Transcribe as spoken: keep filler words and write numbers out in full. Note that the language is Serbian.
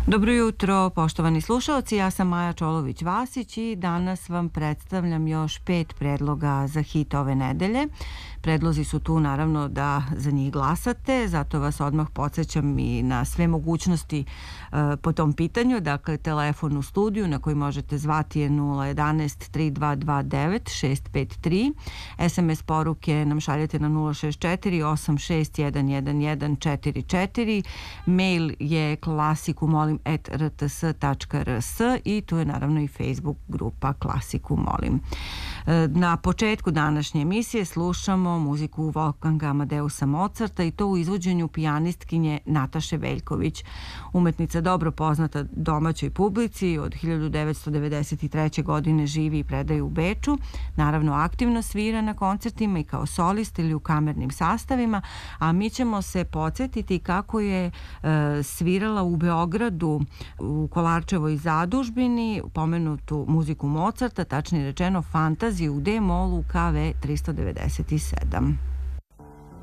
Dobro jutro, poštovani slušaoci, ja sam Maja Čolović-Vasić i danas vam predstavljam još pet predloga za hit ove nedelje. Predlozi su tu naravno da za njih glasate, zato vas odmah podsjećam i na sve mogućnosti e, po tom pitanju. Dakle, telefon u studiju na koji možete zvati je nula jedanaest tri dva dva devet šest pet tri. es em es poruke nam šaljete na nula šest četiri osam šest jedan jedan jedan četiri četiri. Mail je klasiku molim at r t s tačka r s i tu je naravno i Facebook grupa Klasiku molim. Na početku današnje emisije slušamo muziku Wolfganga Amadeusa Mozarta i to u izvođenju pijanistkinje Nataše Veljković. Umetnica dobro poznata domaćoj publici, od hiljadu devetsto devedeset treće. godine živi i predaje u Beču. Naravno aktivno svira na koncertima i kao solist ili u kamernim sastavima, a mi ćemo se podsjetiti kako je e, svirala u Beogradu u Kolarčevoj zadužbini pomenutu muziku Mozarta, tačnije rečeno Fantaziju u D-molu K V tristo devedeset sedam.